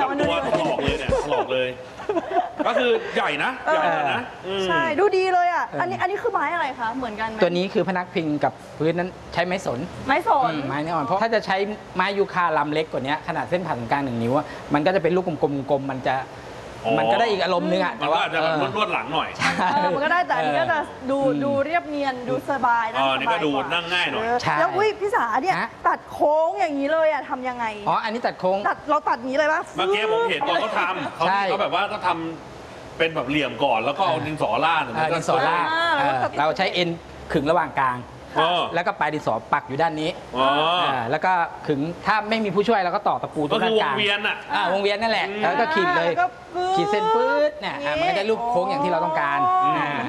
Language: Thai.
ตัวถลอกเลยเนี่ยถลอกเลย ก็คือใหญ่นะใหญ่นะใช่ดูดีเลยอ่ะอันนี้คือไม้อะไรคะเหมือนกันไหมตัวนี้คือพนักพิงกับพื้นนั้นใช้ไม้สนไม้สนไม้แน่นอนเพราะถ้าจะใช้ไม้ยูคาลำเล็กกว่านี้ขนาดเส้นผ่าศูนย์กลาง1 นิ้วอะมันก็จะเป็นลูกกลมๆมันก็ได้อีกอารมณ์นึงอ่ะมันก็อาจจะแบบลวดๆหลังหน่อยมันก็ได้แต่อันนี้ก็จะดูเรียบเนียนดูสบายนั่งสบายนี่ก็ดูนั่งง่ายหน่อยแล้วพี่สาเนี่ยตัดโค้งอย่างนี้เลยอ่ะทำยังไงอ๋ออันนี้ตัดโค้งเราตัดอย่างนี้เลยป่ะเมื่อกี้ผมเห็นตอนเขาทำเขาแบบว่าก็ทำเป็นแบบเหลี่ยมก่อนแล้วก็เอาดินสอล่าดดินสอล่าดเราใช้เอ็นขึงระหว่างกลางแล้วก็ปลายดินสอปักอยู่ด้านนี้แล้วก็ขึงถ้าไม่มีผู้ช่วยเราก็ต่อตะปูตรงด้านกลางวงเวียนอ่ะวงเวียนนั่นแหละแล้วก็ขีดเลยขีดเส้นปื๊ดเนี่ยมันก็ได้รูปโค้งอย่างที่เราต้องการ